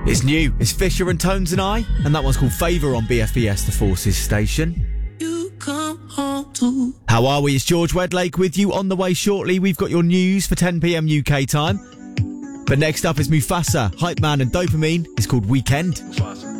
It's new. It's Fisher and Tones and I, and that one's called Favour on BFBS, the Forces station. You come home to. How are we? It's George Wedlake with you. On the way shortly, we've got your news for 10 p.m. UK time. But next up is Mufasa, Hype Man and Dopamine. It's called Weekend.